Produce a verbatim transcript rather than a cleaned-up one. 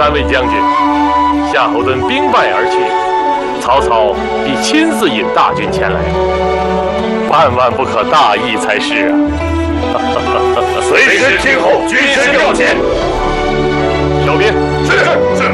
三位将军，夏侯惇兵败而去，曹操必亲自引大军前来，万万不可大意才是啊！ 随时听候军师调遣。 小兵， 是是是。